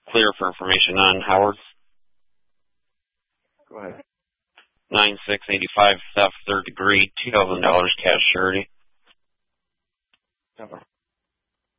clear for information on Howard. Go ahead. 9685 theft, third degree, $2,000 cash surety. Never.